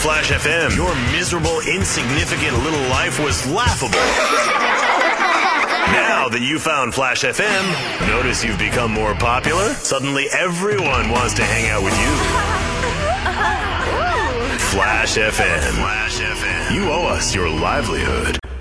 Flash FM, your miserable, insignificant little life was laughable. Now that you found Flash FM, notice you've become more popular? Suddenly everyone wants to hang out with you. Flash FM. You owe us your livelihood.